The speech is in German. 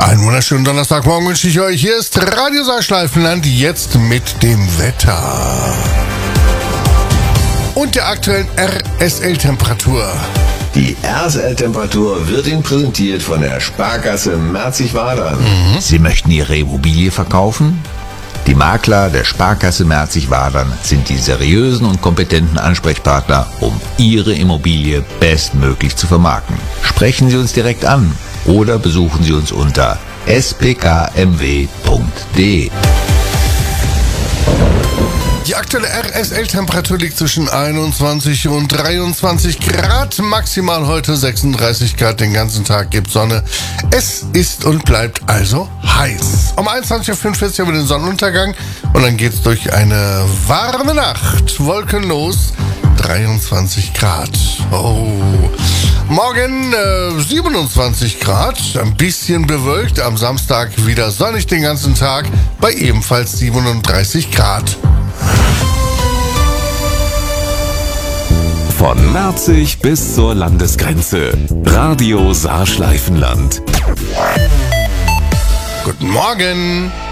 Einen wunderschönen Donnerstagmorgen wünsche ich euch. Hier ist Radio Saarschleifenland, jetzt mit dem Wetter. Und der aktuellen RSL-Temperatur. Die RSL-Temperatur wird Ihnen präsentiert von der Sparkasse Merzig-Wadern. Sie möchten Ihre Immobilie verkaufen? Die Makler der Sparkasse Merzig-Wadern sind die seriösen und kompetenten Ansprechpartner, um Ihre Immobilie bestmöglich zu vermarkten. Sprechen Sie uns direkt an oder besuchen Sie uns unter spkmw.de. Die aktuelle RSL-Temperatur liegt zwischen 21 und 23 Grad, maximal heute 36 Grad, den ganzen Tag gibt Sonne. Es ist und bleibt also heiß. Um 21.45 Uhr haben wir den Sonnenuntergang und dann geht's durch eine warme Nacht, wolkenlos, 23 Grad. Oh. Morgen 27 Grad, ein bisschen bewölkt, am Samstag wieder sonnig den ganzen Tag, bei ebenfalls 37 Grad. Von Merzig bis zur Landesgrenze. Radio Saarschleifenland. Guten Morgen!